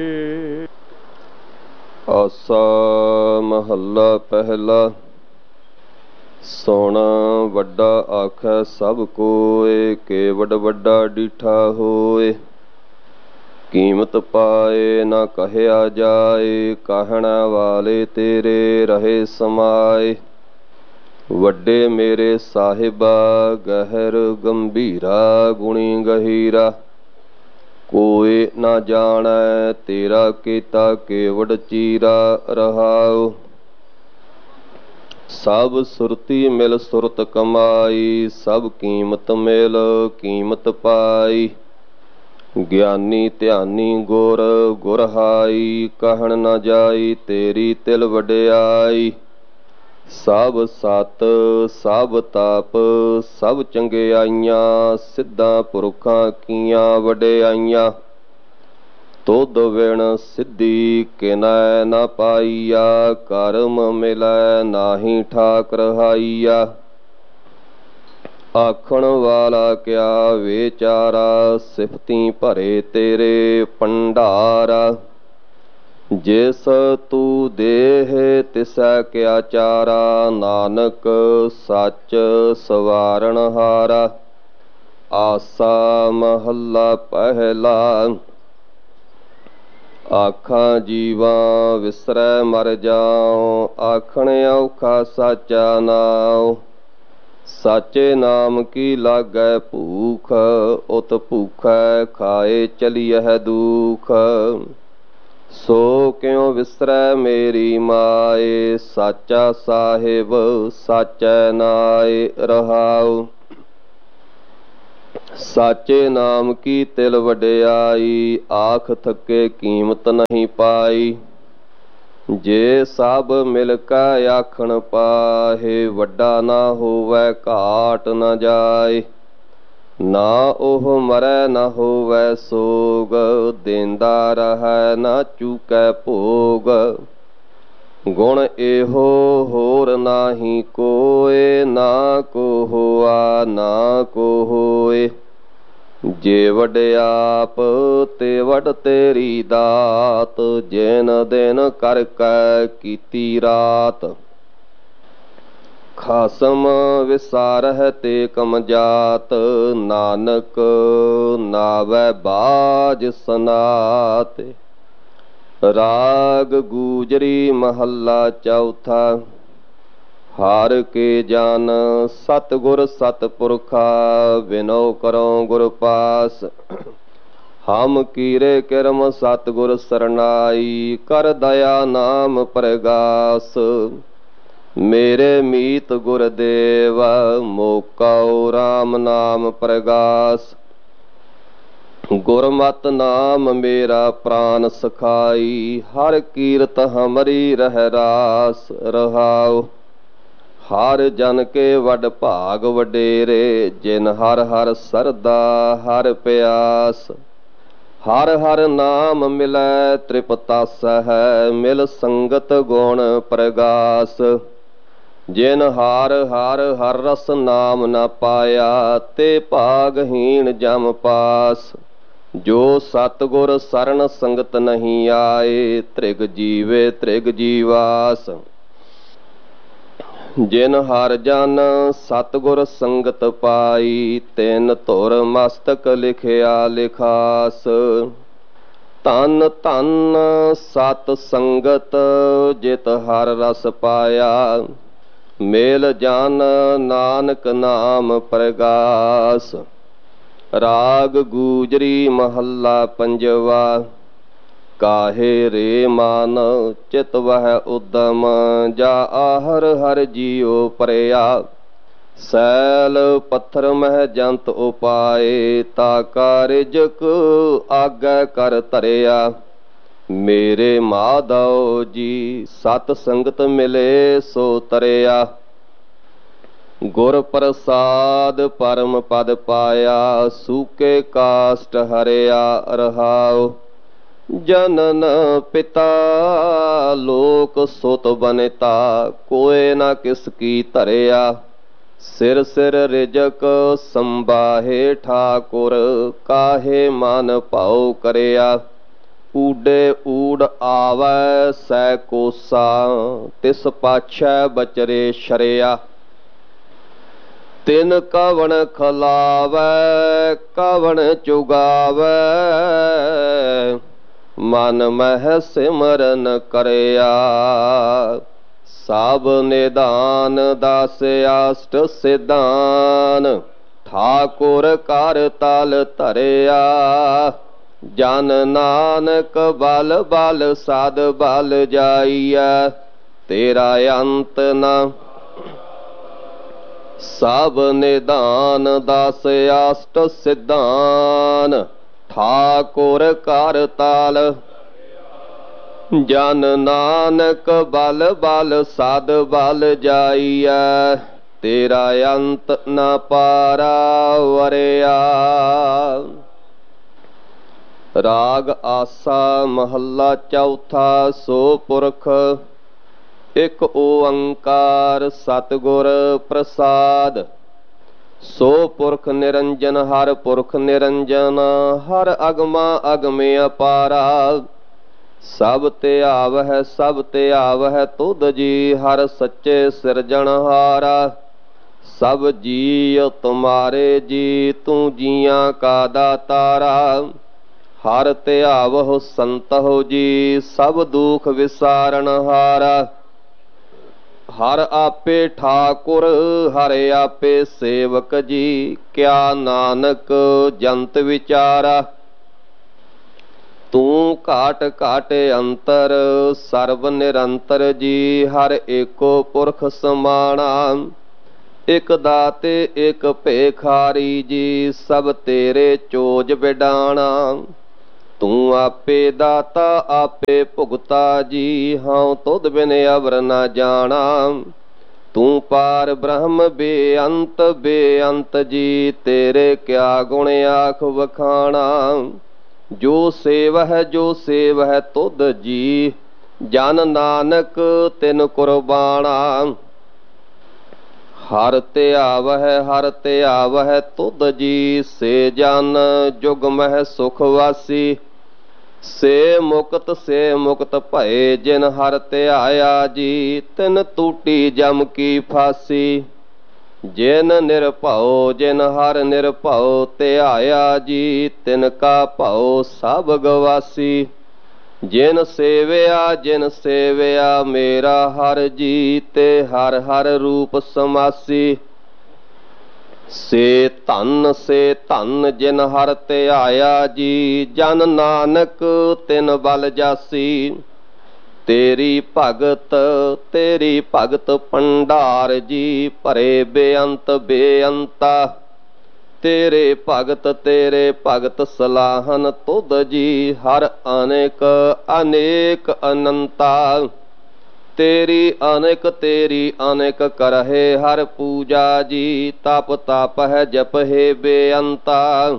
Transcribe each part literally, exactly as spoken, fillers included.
ਆਸਾ ਮਹੱਲਾ ਪਹਿਲਾ। ਸੋਣਾ ਵੱਡਾ ਆਖੈ ਸਭ ਕੋਇ, ਕੇਵਡ ਵੱਡਾ ਡੀਠਾ ਹੋਏ। ਕੀਮਤ ਪਾਏ ਨਾ ਕਹਿਆ ਜਾਏ, ਕਹਿਣ ਵਾਲੇ ਤੇਰੇ ਰਹੇ ਸਮਾਏ। ਵੱਡੇ ਮੇਰੇ ਸਾਹਿਬਾ ਗਹਿਰ ਗੰਭੀਰਾ, ਗੁਣੀ ਗਹੀਰਾ। ਕੋਇ ਨਾ ਜਾਣੈ ਤੇਰਾ ਕੀਤਾ ਕੇਵਡ ਚੀਰਾ ਰਹਾਉ। ਸਭ ਸੁਰਤੀ ਮਿਲ ਸੁਰਤ ਕਮਾਈ, ਸਭ ਕੀਮਤ ਮਿਲ ਕੀਮਤ ਪਾਈ। ਗਿਆਨੀ ਧਿਆਨੀ ਗੁਰ ਗੁਰ ਹਾਈ, ਕਹਿਣ ਨਾ ਜਾਈ ਤੇਰੀ ਤਿਲ ਵਡਿਆਈ। ਸਭ ਸਤ ਸਭ ਤਪ ਸਭ ਚੰਗਿਆਈਆਂ, ਸਿੱਧਾਂ ਪੁਰਖਾਂ ਕੀਆਂ ਵਡਿਆਈਆਂ। ਤੁਧ ਵਿਣ ਸਿੱਧੀ ਕਿਨੈ ਨਾ ਪਾਈਆ, ਕਰਮ ਮਿਲੈ ਨਾਹੀ ਠਾਕ ਰਹਾਈਆ। ਆਖਣ ਵਾਲਾ ਕਿਆ ਵਿਚਾਰਾ, ਸਿਫਤੀ ਭਰੇ ਤੇਰੇ ਭੰਡਾਰਾ। ਜਿਸ ਤੂੰ ਦੇਹ ਤਿਸੈ ਕਿਆ ਚਾਰਾ, ਨਾਨਕ ਸੱਚ ਸਵਾਰਨ ਹਾਰਾ। ਆਸਾ ਮਹੱਲਾ ਪਹਿਲਾ। ਆਖਾਂ ਜੀਵਾਂ ਵਿਸਰੈ ਮਰ ਜਾਉ, ਆਖਣ ਔਖਾ ਸਾਚਾ ਨਾਉ। ਸਾਚੇ ਨਾਮ ਕੀ ਲਾਗੈ ਭੂਖ, ਉਤ ਭੂਖੈ ਖਾਏ ਚਲੀਐ ਦੂਖ। ਸੋ ਕਿਉ ਵਿਸਰੈ ਮੇਰੀ ਮਾਏ, ਸਾਚਾ ਸਾਹਿਬ ਸਾਚੈ ਨਾਏ ਰਹਾਉ। ਸਾਚੇ ਨਾਮ ਕੀ ਤਿਲ ਵਡਿਆਈ, ਆਖ ਥਕੇ ਕੀਮਤ ਨਹੀਂ ਪਾਈ। ਜੇ ਸਭ ਮਿਲ ਕੈ ਆਖਣ ਪਾਹੇ, ਵੱਡਾ ਨਾ ਹੋਵੈ ਘਾਟ ਨਾ ਜਾਏ। ਨਾ ਉਹ ਮਰੈ ਨਾ ਹੋਵੈ ਸੋਗ, ਦੇਂਦਾ ਰਹੈ ਨਾ ਚੂਕੈ ਭੋਗ। ਗੁਣ ਇਹੋ ਹੋਰ ਨਾਹੀ ਕੋਇ, ਨਾ ਕੋ ਹੋਆ ਨਾ ਕੋ ਹੋਏ। ਜੇ ਵਡਿਆਪ ਤੇ ਵਡ ਤੇਰੀ ਦਾਤ, ਜਿਨ ਦਿਨ ਕਰ ਕੈ ਕੀਤੀ ਰਾਤ। ਖਾਸਮ ਵਿਸਾਰਹਿ ਤੇ ਕਮ ਜਾਤ, ਨਾਨਕ ਨਾਵੈ ਬਾਝ ਸਨਾਤ। ਰਾਗ ਗੂਜਰੀ ਮਹੱਲਾ ਚੌਥਾ। ਹਾਰ ਕੇ ਜਨ ਸਤਿਗੁਰ ਸਤਿਪੁਰਖਾ, ਵਿਨੋ ਕਰੋ ਗੁਰ ਪਾਸ। ਹਮ ਕੀਰੇ ਕਿਰਮ ਸਤਿਗੁਰ ਸਰਨਾਈ, ਕਰ ਦਇਆ ਨਾਮ ਪ੍ਰਗਾਸ। ਮੇਰੇ ਮੀਤ ਗੁਰਦੇਵ, ਮੋਕਉ ਰਾਮ ਨਾਮ ਪ੍ਰਗਾਸ। ਗੁਰਮਤਿ ਨਾਮ ਮੇਰਾ ਪ੍ਰਾਨ ਸਖਾਈ, ਹਰ ਕੀਰਤ ਹਮਰੀ ਰਹਿ ਰਾਸ ਰਹਾਉ। ਹਰ ਜਨ ਕੇ ਵਡ ਭਾਗ ਵਡੇਰੇ, ਜਿਨ ਹਰ ਹਰ ਸਰਦਾ ਹਰ ਪਿਆਸ। ਹਰ ਹਰ ਨਾਮ ਮਿਲੈ ਤ੍ਰਿਪਤਾਸਹਿ, ਮਿਲ ਸੰਗਤ ਗੁਣ ਪ੍ਰਗਾਸ। ਜਿਨ ਹਰ ਹਰ ਹਰ ਰਸ ਨਾਮ ਨਾ ਪਾਇਆ, ਤੇ ਭਾਗਹੀਣ ਜਮ ਪਾਸ। ਜੋ ਸਤਿਗੁਰ ਸਰਣ ਸੰਗਤ ਨਹੀਂ ਆਏ, ਤ੍ਰਿਗ ਜੀਵੇ ਤ੍ਰਿਗ ਜੀਵਾਸ। ਜਿਨ ਹਰ ਜਨ ਸਤਿਗੁਰ ਸੰਗਤ ਪਾਈ, ਤਿਨ ਧੁਰ ਮਸਤਕ ਲਿਖਿਆ ਲਿਖਾਸ। ਧਨ ਧਨ ਸਤ ਸੰਗਤ, ਜਿਤ ਹਰ ਰਸ ਪਾਇਆ। ਮੇਲ ਜਨ ਨਾਨਕ ਨਾਮ ਪ੍ਰਗਾਸ। ਰਾਗ ਗੂਜਰੀ ਮਹੱਲਾ ਪੰਜਵਾ। ਕਾਹੇ ਰੇ ਮਨ ਚਿਤ ਵਹਿ ਉਦਮ, ਜਾ ਆਹਰ ਹਰ ਜੀਉ ਪਰਿਆ। ਸੈਲ ਪੱਥਰ ਮਹਿ ਜੰਤ ਉਪਾਏ, ਤਾ ਕਾ ਰਿਜਕ ਆਗੈ ਕਰ ਧਰਿਆ। ਮੇਰੇ ਮਾਧਵ ਜੀ ਸਤ ਸੰਗਤ ਮਿਲੇ ਸੋ ਤਰਿਆ। ਗੁਰ ਪ੍ਰਸਾਦ ਪਰਮ ਪਦ ਪਾਇਆ, ਸੂਕੇ ਕਾਸ਼ਟ ਹਰਿਆ ਰਹਾਉ। ਜਨਨ ਪਿਤਾ ਲੋਕ ਸੁਤ ਬਨਿਤਾ, ਕੋਇ ਨਾ ਕਿਸ ਕੀ ਧਰਿਆ। ਸਿਰ ਸਿਰ ਰਿਜਕ ਸੰਬਾਹੇ ਠਾਕੁਰ, ਕਾਹੇ ਮਨ ਭਾਉ ਕਰਿਆ। ਊਡੇ ਊੜ ਆਵੈ ਸੈ ਕੋਸਾ, ਤਿਸ ਪਾਛੈ ਬਚਰੇ ਸ਼ਰਿਆ। ਤਿਨ ਕਵਣ ਖਲਾਵੈ ਕਵਣ ਚੁਗਾਵੈ, ਮਨ ਮਹਿ ਸਿਮਰਨ ਕਰਿਆ। ਸਭ ਨਿਦਾਨ ਦਸ ਅਸ਼ਟ ਸਿਧਾਨ, ਠਾਕੁਰ ਕਰ ਤਲ ਧਰਿਆ। ਜਨ ਨਾਨਕ ਬਲ ਬਲ ਸਦ ਬਲ ਜਾਈਐ, ਤੇਰਾ ਅੰਤ ਨ। ਸਭ ਨਿਦਾਨ ਦਸ ਅਸ਼ਟ ਸਿਧਾਨ, ਠਾਕੁਰ ਕਰ ਤਲ। ਜਨ ਨਾਨਕ ਬਲ ਬਲ ਸਦ ਬਲ ਜਾਈਐ, ਤੇਰਾ ਅੰਤ ਨ ਪਾਰਾ ਵਰਿਆ। ਰਾਗ ਆਸਾ ਮਹੱਲਾ ਚੌਥਾ। ਸੋ ਪੁਰਖ ਇਕ ਓੰਕਾਰ ਸਤਿਗੁਰ ਪ੍ਰਸਾਦ। ਸੋ ਪੁਰਖ ਨਿਰੰਜਨ ਹਰ ਪੁਰਖ ਨਿਰੰਜਨ, ਹਰ ਅਗਮਾ ਅਗਮੇ ਅਪਾਰਾ। ਸਭ ਧਿਆਵ ਹੈ ਸਭ ਧਿਆਵ ਹੈ ਤੁਧ ਜੀ, ਹਰ ਸੱਚੇ ਸਿਰਜਣਹਾਰਾ। ਸਭ ਜੀਅ ਤੁਮਾਰੇ ਜੀ, ਤੂੰ ਜੀਆਂ ਕਾ ਦਾਤਾਰਾ। ਹਰ ਧਿਆਵਹੁ ਸੰਤਹੁ ਜੀ, ਸਭ ਦੁਖ ਵਿਸਾਰਣਹਾਰਾ। ਹਰ ਆਪੇ ਠਾਕੁਰ ਹਰ ਆਪੇ ਸੇਵਕ ਜੀ, ਕਿਆ ਨਾਨਕ ਜੰਤ ਵਿਚਾਰਾ। ਤੂੰ ਘਾਟ ਘਾਟ ਅੰਤਰ ਸਰਬ ਨਿਰੰਤਰ ਜੀ, ਹਰ ਏਕੋ ਪੁਰਖ ਸਮਾਣਾ। ਇਕ ਦਾਤੇ ਇਕ ਭੇਖਾਰੀ ਜੀ, ਸਭ ਤੇਰੇ ਚੋਜ ਬਿਡਾਣਾ। ਤੂੰ ਆਪੇ ਦਾਤਾ ਆਪੇ ਭੁਗਤਾ ਜੀ, ਹਉ ਤੁਧ ਬਿਨ ਅਵਰ ਨ ਜਾਣਾ। ਤੂੰ ਪਾਰ ਬ੍ਰਹਮ ਬੇਅੰਤ ਬੇਅੰਤ ਜੀ, ਤੇਰੇ ਕਿਆ ਗੁਣ ਆਖ ਵਖਾਣਾ। ਜੋ ਸੇਵ ਹੈ ਜੋ ਸੇਵ ਹੈ ਤੁਧ ਜੀ, ਜਨ ਨਾਨਕ ਤਿਨ ਕੁਰਬਾਣਾ। ਹਰ ਧਿਆਵ ਹੈ ਹਰ ਧਿਆਵ ਹੈ ਤੁਧ ਜੀ, ਸੇ ਜਨ ਜੁਗ ਮਹਿ ਸੁਖ ਵਾਸੀ। ਸੇ ਮੁਕਤ ਸੇ ਮੁਕਤ ਭਏ, ਜਿਨ ਹਰ ਧਿਆਇਆ ਜੀ, ਤਿਨ ਟੂਟੀ ਜਮ ਕੀ ਫਾਸੀ। ਜਿਨ ਨਿਰਭਉ ਜਿਨ ਹਰ ਨਿਰਭਉ ਧਿਆਇਆ ਜੀ, ਤਿਨ ਕਾ ਭਉ ਸਭ ਗਵਾਸੀ। ਜਿਨ ਸੇਵਿਆ ਜਿਨ ਸੇਵਿਆ ਮੇਰਾ ਹਰ ਜੀ, ਤੇ ਹਰ ਹਰ ਰੂਪ ਸਮਾਸੀ। ਸੇ ਧਨ ਸੇ ਧਨ ਜਿਨ ਹਰ ਧਿਆਇਆ ਜੀ, ਜਨ ਨਾਨਕ ਤਿਨ ਬਲ ਜਾਸੀ। ਤੇਰੀ ਭਗਤ ਤੇਰੀ ਭਗਤ ਭੰਡਾਰ ਜੀ, ਭਰੇ ਬੇਅੰਤ ਬੇਅੰਤਾ। ਤੇਰੇ ਭਗਤ ਤੇਰੇ ਭਗਤ ਸਲਾਹਨ ਤੁਧ ਜੀ, ਹਰ ਅਨੇਕ ਅਨੇਕ ਅਨੰਤਾ। ਤੇਰੀ ਅਨੇਕ ਤੇਰੀ ਅਨੇਕ ਕਰਹਿ ਹਰ ਪੂਜਾ ਜੀ, ਤਪ ਤਪ ਹੈ ਜਪ ਹੈ ਬੇਅੰਤਾ।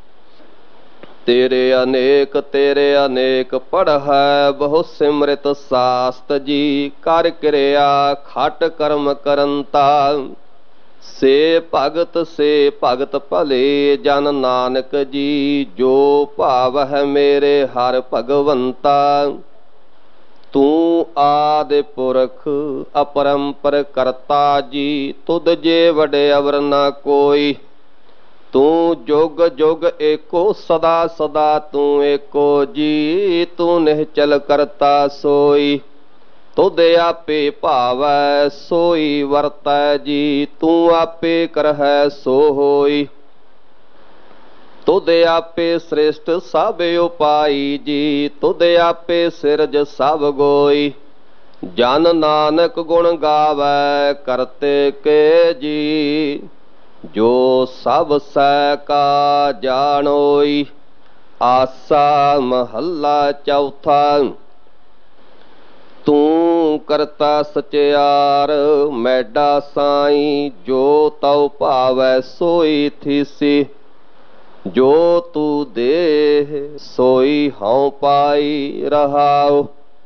ਤੇਰੇ ਅਨੇਕ ਤੇਰੇ ਅਨੇਕ ਪੜ੍ਹੈ ਬਹੁ ਸਿਮਰਿਤ ਸਾਸਤ ਜੀ, ਕਰ ਕਿਰਿਆ ਖਟ ਕਰਮ ਕਰੰਤਾ। ਸੇ ਭਗਤ ਸੇ ਭਗਤ ਭਲੇ ਜਨ ਨਾਨਕ ਜੀ, ਜੋ ਭਾਵ ਹੈ ਮੇਰੇ ਹਰ ਭਗਵੰਤਾ। ਤੂੰ ਆਦਿ ਪੁਰਖ ਅਪਰੰਪਰ ਕਰਤਾ ਜੀ, ਤੁਧ ਜੇ ਵਡੇ ਅਵਰ ਨਾ ਕੋਈ। ਤੂੰ ਜੁਗ ਜੁਗ ਏਕੋ ਸਦਾ ਸਦਾ ਤੂੰ ਏਕੋ ਜੀ, ਤੂੰ ਨਿਹਚਲ ਕਰਤਾ ਸੋਈ। ਤੁਧ ਆਪੇ ਭਾਵੈ ਸੋਈ ਵਰਤੈ ਜੀ, ਤੂੰ ਆਪੇ ਕਰਹਿ ਸੋ ਹੋਈ। ਤੁਧ ਆਪੇ ਸ੍ਰੇਸ਼ਟ ਸਭ ਉਪਾਈ ਜੀ, ਤੁਧ ਆਪੇ ਸਿਰਜ ਸਭ ਗੋਈ। ਜਨ ਨਾਨਕ ਗੁਣ ਗਾਵੈ ਕਰਤੇ ਕੇ ਜੀ, ਜੋ ਸਭ ਸੈ ਕਾ ਜਾਣੋਈ। ਆਸਾ ਮਹੱਲਾ ਚੌਥਾ। ਤੂੰ ਕਰਤਾ ਸਚਿਆਰ ਮੈਡਾ ਸਾਈ, ਜੋ ਤਉ ਭਾਵੈ ਸੋਈ ਥੀਸੀ। ਜੋ ਤੂੰ ਦੇਹ ਸੋਈ ਹਉ ਪਾਈ ਰਹਾਉ।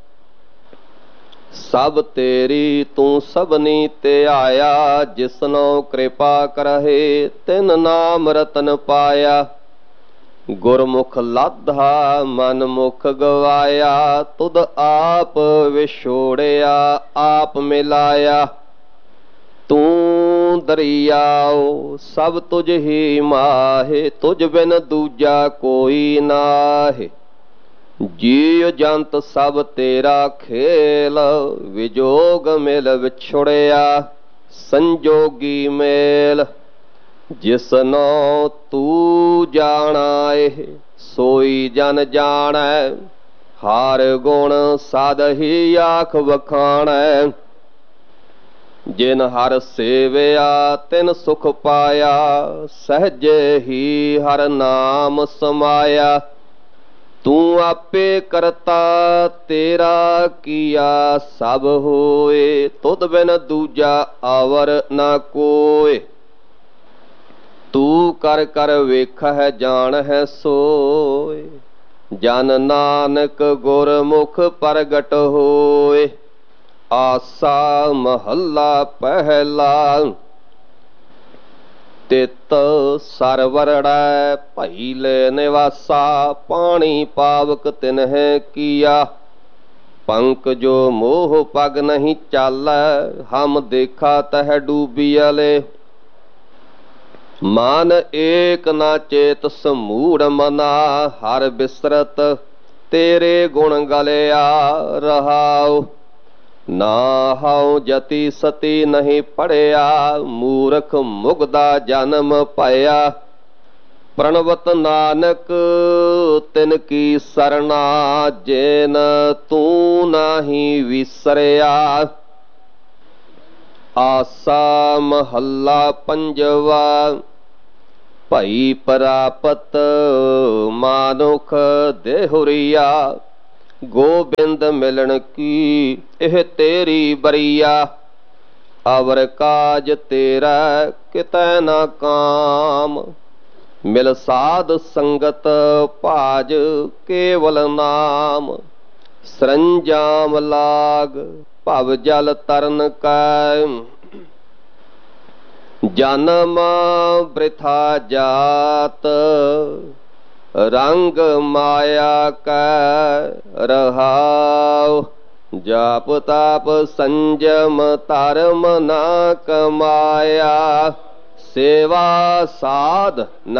ਸਭ ਤੇਰੀ ਤੂੰ ਸਭਨੀ ਧਿਆਇਆ, ਜਿਸਨੋ ਕਿਰਪਾ ਕਰਹਿ ਤਿਨ ਨਾਮ ਰਤਨ ਪਾਇਆ। ਗੁਰਮੁਖ ਲਾਧਾ ਮਨ ਮੁਖ ਗਵਾਇਆ, ਤੁਧ ਆਪ ਵਿਛੋੜਿਆ ਆਪ ਮਿਲਾਇਆ। ਤੂੰ ਦਰਿਆਓ ਸਭ ਤੁਝ ਹੀ ਮਾਹੇ, ਤੁਝ ਬਿਨ ਦੂਜਾ ਕੋਈ ਨਾਹੇ। ਜੀਵ ਜੰਤ ਸਭ ਤੇਰਾ ਖੇਲ, ਵਿਜੋਗ ਮਿਲ ਵਿਛੁੜਿਆ ਸੰਜੋਗੀ ਮੇਲ। ਜਿਸਨੋ ਤੂੰ ਜਾਣਾ ਏਹ ਸੋਈ ਜਨ ਜਾਣੈ, ਹਰ ਗੁਣ ਸਦ ਹੀ ਆਖ ਵਖਾਣੈ। ਜਿਨ ਹਰ ਸੇਵਿਆ ਤਿਨ ਸੁਖ ਪਾਇਆ, ਸਹਜੇ ਹੀ ਹਰ ਨਾਮ ਸਮਾਇਆ। ਤੂੰ ਆਪੇ ਕਰਤਾ ਤੇਰਾ ਕੀਆ ਸਭ ਹੋਏ, ਤੁਧ ਬਿਨ ਦੂਜਾ ਆਵਰ ਨਾ ਕੋਇ। ਤੂੰ ਕਰ ਕਰ ਵੇਖਹਿ ਜਾਣਹਿ ਸੋਇ, ਜਨ ਨਾਨਕ ਗੁਰਮੁਖ ਪ੍ਰਗਟ ਹੋਏ। ਆਸਾ ਮਹੱਲਾ ਪਹਿਲਾ। ਤਿਤ ਸਰਵਰੜੈ ਭਈ ਲੈ ਨਿਵਾਸਾ, ਪਾਣੀ ਪਾਵਕ ਤਿਨਹਿ ਕੀਆ। ਪੰਕ ਜੋ ਮੋਹ ਪਗ ਨਹੀਂ ਚਾਲੈ, ਹਮ ਦੇਖਾ ਤਹ ਡੂਬੀਅਲੇ। ਮਨ ਏਕ ਨਾ ਚੇਤ ਸਮੂੜ ਮਨਾ, ਹਰ ਬਿਸਰਤ ਤੇਰੇ ਗੁਣ ਗਲਿਆ ਰਹਾਉ। ਨਾ ਹਉ ਜਤੀ ਸਤੀ ਨਹੀਂ ਪੜਿਆ, ਮੂਰਖ ਮੁਗਦਾ ਜਨਮ ਪਾਇਆ। ਪ੍ਰਣਵਤ ਨਾਨਕ ਤਿਨ ਕੀ ਸਰਣਾ, ਜੇਨ ਤੂੰ ਨਾਹੀ ਵਿਸਰਿਆ। ਆਸਾ ਮਹੱਲਾ ਪੰਜਵਾ। ਭਈ ਪ੍ਰਾਪਤ ਮਾਨੁਖ ਦੇਹੁਰੀਆ, ਗੋਬਿੰਦ ਮਿਲਣ ਕੀ ਇਹ ਤੇਰੀ ਬਰੀਆ। ਅਵਰ ਕਾਜ ਤੇਰਾ ਕਿਤੈ ਨਾ ਕਾਮ, ਮਿਲ ਸਾਧ ਸੰਗਤ ਭਾਜ ਕੇਵਲ ਨਾਮ। ਸਰੰਜਾਮ ਲਾਗ ਭਵ ਜਲ ਤਰਨ ਕੈ, ਜਨਮ ਬ੍ਰਿਥਾ ਜਾਤ। ਰੰਗ ਮਾਇਆ ਕੈ ਰਹਾਉ, ਜਾਪ ਤਾਪ ਸੰਜਮ ਧਰਮ ਨਾ ਕਮਾਇਆ। ਸੇਵਾ ਸਾਧ